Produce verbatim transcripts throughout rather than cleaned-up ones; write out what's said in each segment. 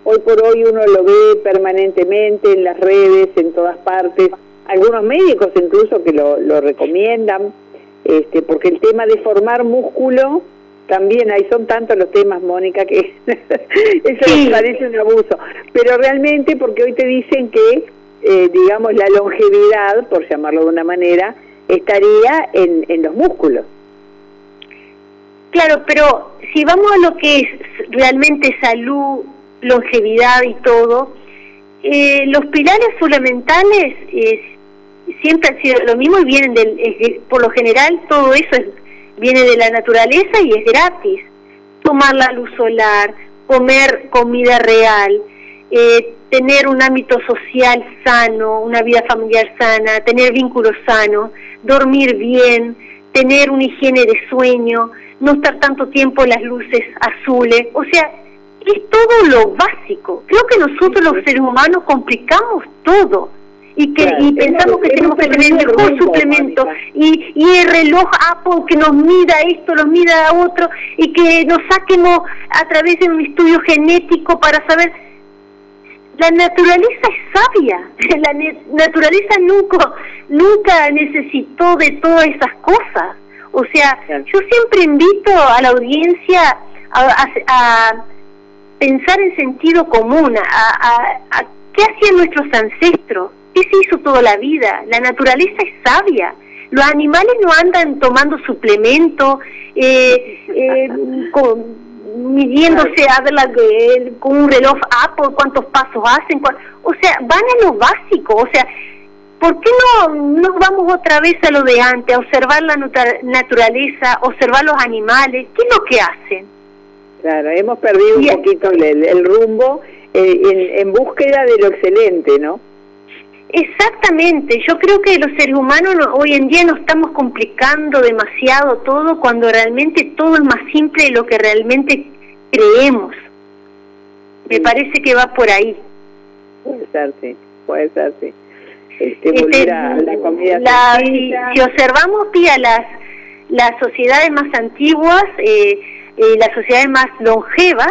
hoy por hoy uno lo ve permanentemente en las redes, en todas partes, algunos médicos incluso que lo, lo recomiendan, este, porque el tema de formar músculo, también ahí son tantos los temas, Mónica, que eso sí. Me parece un abuso, pero realmente porque hoy te dicen que, eh, digamos, la longevidad, por llamarlo de una manera, estaría en, en los músculos. Claro, pero si vamos a lo que es realmente salud, longevidad y todo, eh, los pilares fundamentales eh, siempre han sido lo mismo y vienen del, eh, por lo general todo eso es, viene de la naturaleza y es gratis. Tomar la luz solar, comer comida real, eh, tener un ámbito social sano, una vida familiar sana, tener vínculos sanos, dormir bien, tener una higiene de sueño, no estar tanto tiempo en las luces azules, o sea, es todo lo básico. Creo que nosotros los seres humanos complicamos todo y que claro, y pensamos que tenemos que tener el mejor suplemento y, y el reloj Apple que nos mida esto, nos mida otro y que nos saquemos a través de un estudio genético para saber. La naturaleza es sabia, la naturaleza nunca, nunca necesitó de todas esas cosas. O sea, yo siempre invito a la audiencia a, a, a pensar en sentido común, a, a, a qué hacían nuestros ancestros, qué se hizo toda la vida. La naturaleza es sabia. Los animales no andan tomando suplementos, eh, eh, con, midiéndose a ver la, eh, con un reloj Apple cuántos pasos hacen. Cu o sea, van a lo básico. O sea, ¿por qué no, no vamos otra vez a lo de antes, a observar la naturaleza, observar los animales? ¿Qué es lo que hacen? Claro, hemos perdido y un poquito el, el rumbo eh, en, en búsqueda de lo excelente, ¿no? Exactamente, yo creo que los seres humanos no, hoy en día nos estamos complicando demasiado todo cuando realmente todo es más simple de lo que realmente creemos. Me sí. parece que va por ahí. Puede ser, sí, puede ser, sí. Este, este, a la comida la, si, si observamos, Pía, las, las sociedades más antiguas, eh, eh, las sociedades más longevas,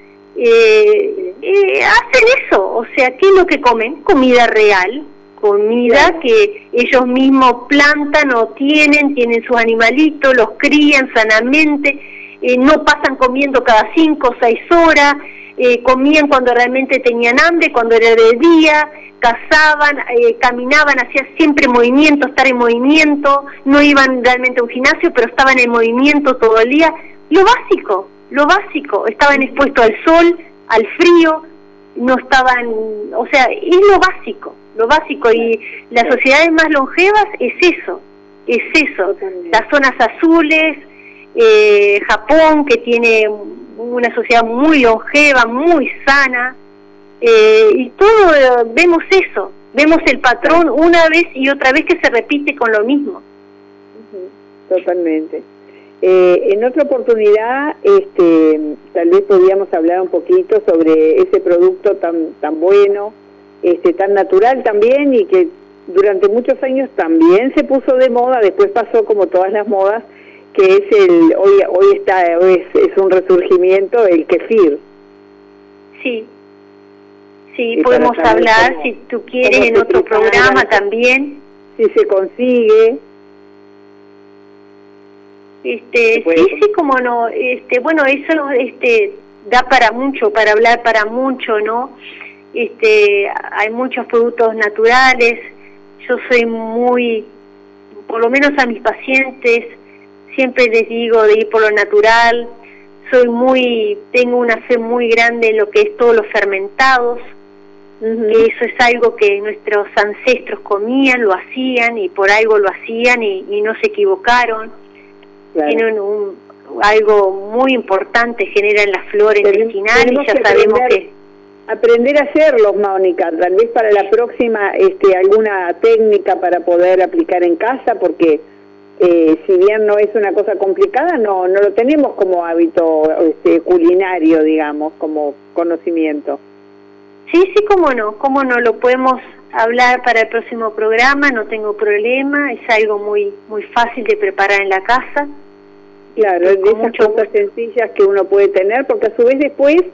eh, eh, hacen eso. O sea, ¿qué es lo que comen? Comida real, comida sí. que ellos mismos plantan o tienen, tienen sus animalitos, los crían sanamente, eh, no pasan comiendo cada cinco o seis horas, eh, comían cuando realmente tenían hambre, cuando era de día, cazaban, eh, caminaban, hacían siempre movimiento, estar en movimiento, no iban realmente a un gimnasio, pero estaban en movimiento todo el día. Lo básico, lo básico, estaban expuestos al sol, al frío, no estaban, o sea, es lo básico, lo básico, y las sociedades más longevas es eso, es eso, las zonas azules, eh, Japón, que tiene una sociedad muy longeva, muy sana, eh, y todo eh, vemos eso, vemos el patrón una vez y otra vez que se repite con lo mismo. Totalmente. Eh, en otra oportunidad, este, tal vez podríamos hablar un poquito sobre ese producto tan tan bueno, este, tan natural también, y que durante muchos años también se puso de moda, después pasó como todas las modas, que es el hoy hoy está hoy es, es un resurgimiento, el kefir. Sí, sí, y podemos hablar cómo, si tú quieres en otro programa también. Si se consigue. Este, sí, sí, como no, este, bueno, eso, este, da para mucho, para hablar para mucho, ¿no? Este, hay muchos productos naturales. Yo soy muy, por lo menos a mis pacientes, siempre les digo de ir por lo natural. Soy muy, tengo una fe muy grande en lo que es todos los fermentados. Uh-huh. Eso es algo que nuestros ancestros comían, lo hacían, y por algo lo hacían y, y no se equivocaron. Claro. Tienen un, algo muy importante, generan la flora intestinal, y ya sabemos aprender, que... Aprender a hacerlos, Mónica, tal vez para la próxima este, alguna técnica para poder aplicar en casa, porque eh, si bien no es una cosa complicada, no no lo tenemos como hábito este, culinario, digamos, como conocimiento. Sí, sí, cómo no, cómo no, lo podemos hablar para el próximo programa, no tengo problema, es algo muy muy fácil de preparar en la casa. Claro, de esas cosas sencillas que uno puede tener, porque a su vez después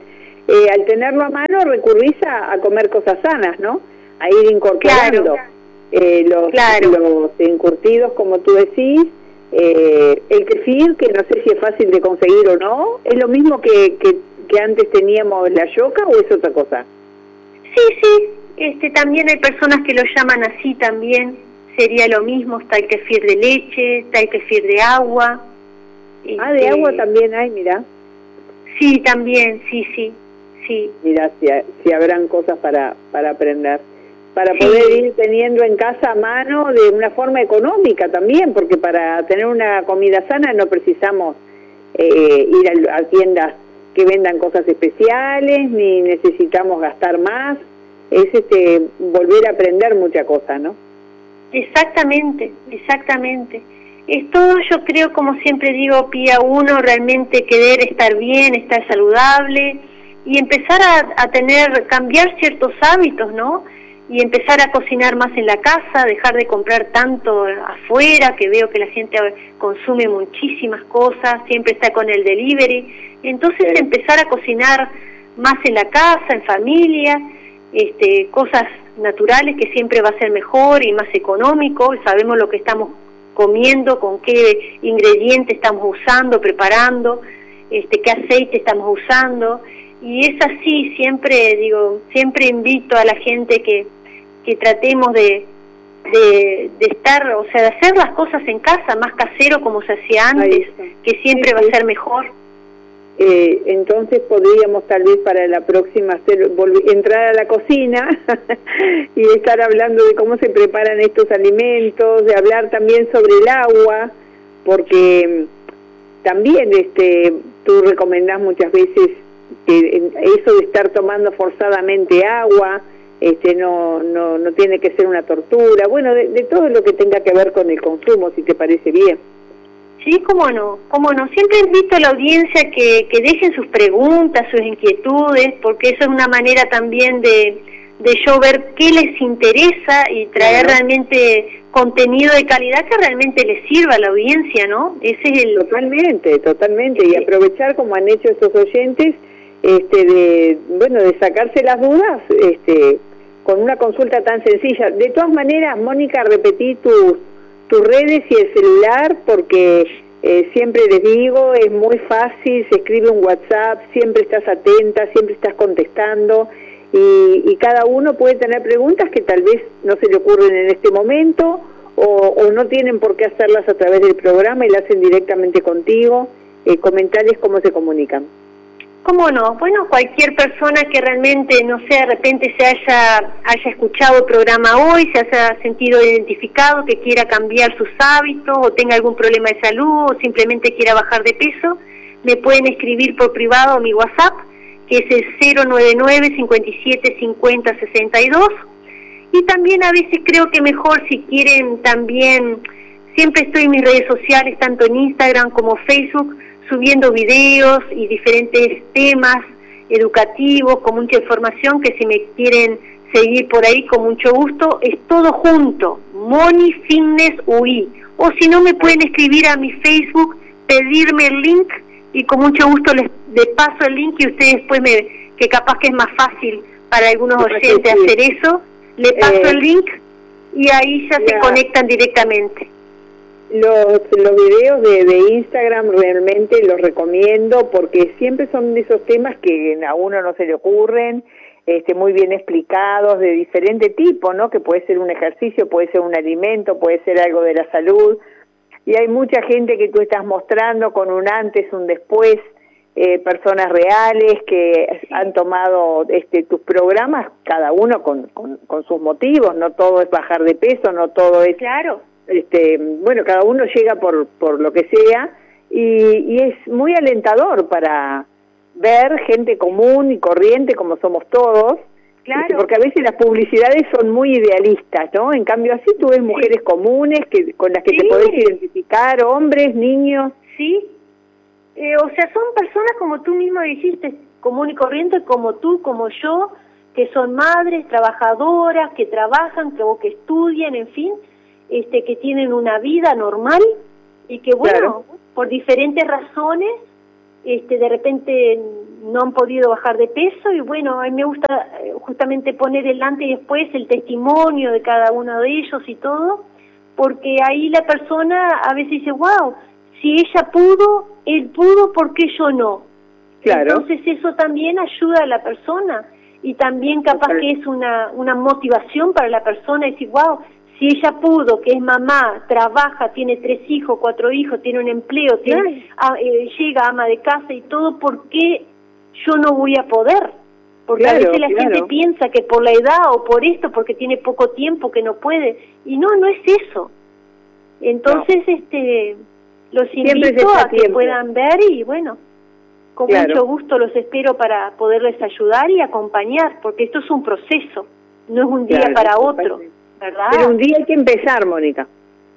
eh, al tenerlo a mano recurrís a, a comer cosas sanas, ¿no? A ir incorporando Claro. eh, los, Claro. los encurtidos, como tú decís, eh, el kefir, que no sé si es fácil de conseguir o no, ¿es lo mismo que, que, que antes teníamos la yoca o es otra cosa? Sí, sí, este, también hay personas que lo llaman así también, sería lo mismo, está el kefir de leche, está el kefir de agua. Ah, de este, agua también hay, mira. Sí, también, sí, sí, sí. Mira, si, si habrán cosas para, para aprender. Para Sí. poder ir teniendo en casa a mano de una forma económica también, porque para tener una comida sana no precisamos eh, ir a, a tiendas que vendan cosas especiales, ni necesitamos gastar más. Es este volver a aprender mucha cosa, ¿no? Exactamente, exactamente. Es todo, yo creo, como siempre digo, Pía, uno realmente querer estar bien, estar saludable y empezar a, a tener, cambiar ciertos hábitos, ¿no? Y empezar a cocinar más en la casa, dejar de comprar tanto afuera, que veo que la gente consume muchísimas cosas, siempre está con el delivery. Entonces Sí. empezar a cocinar más en la casa, en familia, este, cosas naturales que siempre va a ser mejor y más económico, sabemos lo que estamos comiendo, con qué ingredientes estamos usando, preparando, este, qué aceite estamos usando, y es así, siempre digo, siempre invito a la gente que, que tratemos de, de, de estar, o sea, de hacer las cosas en casa, más casero como se hacía antes, que siempre Sí, va sí. a ser mejor. Eh, entonces podríamos tal vez para la próxima hacer, volver, entrar a la cocina y estar hablando de cómo se preparan estos alimentos, de hablar también sobre el agua, porque también este tú recomendás muchas veces que eso de estar tomando forzadamente agua, este no no no tiene que ser una tortura, bueno, de, de todo lo que tenga que ver con el consumo, si te parece bien. Sí, cómo no, cómo no. Siempre invito a la audiencia que, que dejen sus preguntas, sus inquietudes, porque eso es una manera también de, de yo ver qué les interesa y traer Claro. realmente contenido de calidad que realmente les sirva a la audiencia, ¿no? Ese es el... Totalmente, totalmente, y aprovechar como han hecho estos oyentes, este, de, bueno, de sacarse las dudas, este, con una consulta tan sencilla. De todas maneras, Mónica, repetí tus tus redes y el celular, porque eh, siempre les digo, es muy fácil, se escribe un WhatsApp, siempre estás atenta, siempre estás contestando, y, y cada uno puede tener preguntas que tal vez no se le ocurren en este momento, o, o no tienen por qué hacerlas a través del programa y la hacen directamente contigo. Eh, comentarles cómo se comunican. ¿Cómo no? Bueno, cualquier persona que realmente, no sé, de repente se haya, haya escuchado el programa hoy, se haya sentido identificado, que quiera cambiar sus hábitos o tenga algún problema de salud o simplemente quiera bajar de peso, me pueden escribir por privado a mi WhatsApp, que es el cero nueve nueve, cincuenta y siete, cincuenta, sesenta y dos. Y también a veces creo que mejor si quieren también, siempre estoy en mis redes sociales, tanto en Instagram como Facebook, subiendo videos y diferentes temas educativos con mucha información, que si me quieren seguir por ahí con mucho gusto, es todo junto, Moni Fitness U I, o si no me pueden escribir a mi Facebook, pedirme el link y con mucho gusto les, les paso el link y ustedes después me, que capaz que es más fácil para algunos oyentes hacer eso, le paso eh, el link y ahí ya, ya se conectan directamente. Los, los videos de, de Instagram realmente los recomiendo porque siempre son de esos temas que a uno no se le ocurren, este, muy bien explicados, de diferente tipo, ¿no? Que puede ser un ejercicio, puede ser un alimento, puede ser algo de la salud, y hay mucha gente que tú estás mostrando con un antes, un después, eh, personas reales que sí. han tomado este, tus programas, cada uno con, con, con sus motivos, no todo es bajar de peso, no todo es... Claro. Este, bueno, cada uno llega por, por lo que sea y, y es muy alentador para ver gente común y corriente como somos todos, claro. porque a veces las publicidades son muy idealistas, ¿no? En cambio así tú ves mujeres sí. comunes que con las que sí. te podés identificar, hombres, niños. Sí, eh, o sea, son personas como tú mismo dijiste, común y corriente, como tú, como yo, que son madres, trabajadoras, que trabajan, que, o que estudian, en fin, este que tienen una vida normal y que bueno, claro. por diferentes razones, este de repente no han podido bajar de peso, y bueno, a mí me gusta eh, justamente poner delante y después el testimonio de cada uno de ellos y todo, porque ahí la persona a veces dice, wow, si ella pudo, él pudo, ¿por qué yo no? Claro. Entonces eso también ayuda a la persona, y también capaz que es una, una motivación para la persona, decir, wow, si ella pudo, que es mamá, trabaja, tiene tres hijos, cuatro hijos, tiene un empleo, tiene, a, eh, llega ama de casa y todo, ¿por qué yo no voy a poder? Porque claro, a veces la claro. gente piensa que por la edad o por esto, porque tiene poco tiempo, que no puede, y no, no es eso. Entonces, no. este, los Siempre invito a que tiempo. puedan ver, y bueno, con claro. mucho gusto los espero para poderles ayudar y acompañar, porque esto es un proceso, no es un día claro, para otro. ¿Verdad? Pero un día hay que empezar, Mónica.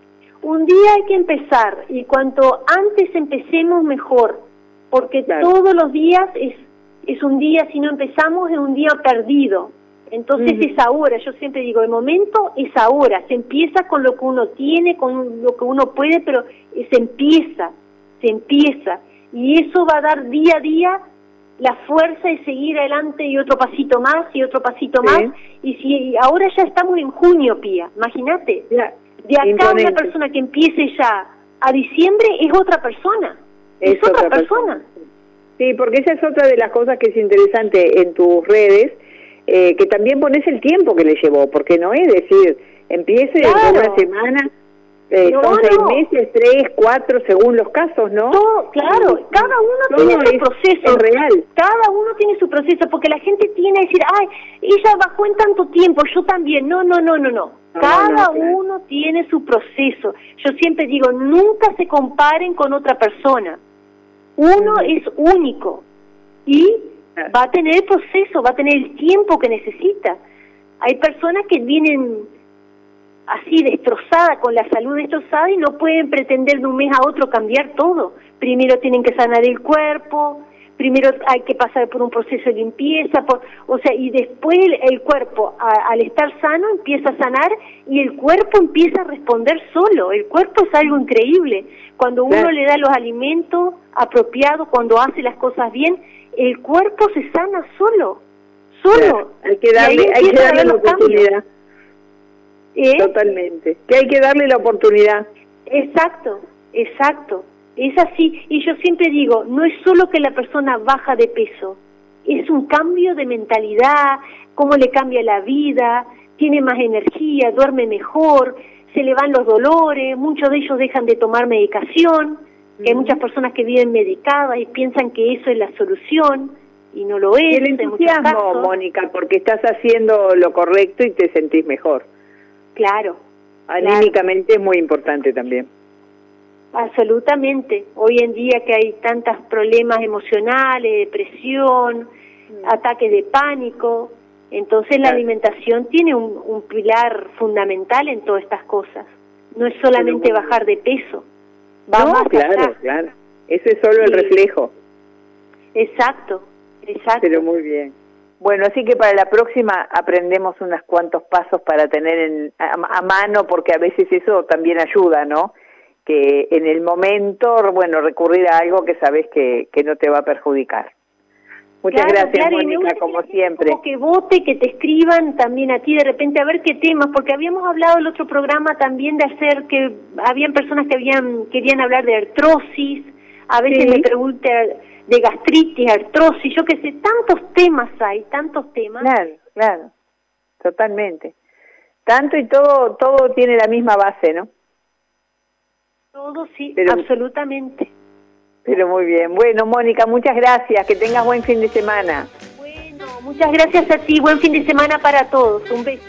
Un día hay que empezar, y cuanto antes empecemos mejor, porque claro. todos los días es es un día, si no empezamos, es un día perdido. Entonces uh-huh. es ahora, yo siempre digo, el momento es ahora, se empieza con lo que uno tiene, con lo que uno puede, pero se empieza, se empieza, y eso va a dar día a día la fuerza de seguir adelante, y otro pasito más, y otro pasito sí. más, y si ahora ya estamos en junio, Pía, imagínate, yeah. de acá Imponente. Una persona que empiece ya a diciembre es otra persona, es, es otra, otra persona. persona. Sí, porque esa es otra de las cosas que es interesante en tus redes, eh, que también pones el tiempo que le llevó, porque no es decir, empiece claro. en una semana, Eh, no, son seis no. meses, tres, cuatro, según los casos, ¿no? Todo, claro, cada uno Todo tiene su proceso. Real. Cada uno tiene su proceso, porque la gente tiene a decir, ay, ella bajó en tanto tiempo, yo también. No, no, no, no, no. no cada no, claro. uno tiene su proceso. Yo siempre digo, nunca se comparen con otra persona. Uno uh-huh. es único y claro. va a tener el proceso, va a tener el tiempo que necesita. Hay personas que vienen así destrozada, con la salud destrozada, y no pueden pretender de un mes a otro cambiar todo. Primero tienen que sanar el cuerpo, primero hay que pasar por un proceso de limpieza, por, o sea, y después el, el cuerpo, a, al estar sano, empieza a sanar, y el cuerpo empieza a responder solo. El cuerpo es algo increíble. Cuando uno claro. le da los alimentos apropiados, cuando hace las cosas bien, el cuerpo se sana solo, solo. Claro. Hay que darle, hay que darle la oportunidad. ¿Eh? Totalmente, que hay que darle la oportunidad. Exacto, exacto, es así. Y yo siempre digo, no es solo que la persona baja de peso, es un cambio de mentalidad, cómo le cambia la vida, tiene más energía, duerme mejor, se le van los dolores, muchos de ellos dejan de tomar medicación, mm. que hay muchas personas que viven medicadas y piensan que eso es la solución, y no lo es. El entusiasmo, Mónica, porque estás haciendo lo correcto y te sentís mejor. Claro. Anímicamente claro. es muy importante también. Absolutamente. Hoy en día que hay tantos problemas emocionales, depresión, mm. ataques de pánico, entonces claro. la alimentación tiene un, un pilar fundamental en todas estas cosas. No es solamente Pero, bajar de peso. Va no, más claro, allá. claro. Ese es solo sí. el reflejo. Exacto, exacto. Pero muy bien. Bueno, así que para la próxima aprendemos unos cuantos pasos para tener en, a, a mano, porque a veces eso también ayuda, ¿no? Que en el momento, bueno, recurrir a algo que sabes que, que no te va a perjudicar. Muchas claro, gracias, claro, Mónica, como siempre. Como que vote, que te escriban también a ti de repente a ver qué temas, porque habíamos hablado en el otro programa también de hacer que habían personas que habían querían hablar de artrosis, a veces sí. me preguntan de gastritis, artrosis, yo qué sé, tantos temas hay, tantos temas. Claro, claro, totalmente. Tanto y todo, todo tiene la misma base, ¿no? Todo sí, pero, absolutamente. Pero muy bien. Bueno, Mónica, muchas gracias, que tengas buen fin de semana. Bueno, muchas gracias a ti, buen fin de semana para todos, un beso.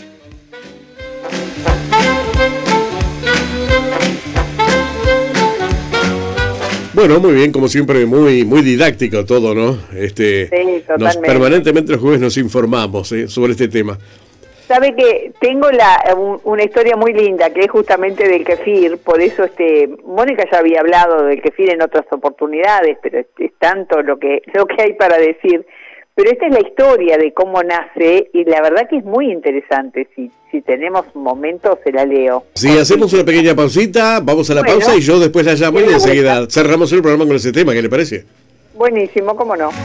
Bueno, muy bien, como siempre, muy muy didáctico todo, ¿no? Este, sí, totalmente. Nos, permanentemente los jueves nos informamos ¿eh? sobre este tema. Sabe que tengo la un, una historia muy linda, que es justamente del kefir, por eso este Mónica ya había hablado del kefir en otras oportunidades, pero es, es tanto lo que lo que hay para decir. Pero esta es la historia de cómo nace, y la verdad que es muy interesante. Si si tenemos momentos, se la leo. Sí, hacemos una pequeña pausita, vamos a la bueno, pausa y yo después la llamo y enseguida cerramos el programa con ese tema, ¿qué le parece? Buenísimo, cómo no.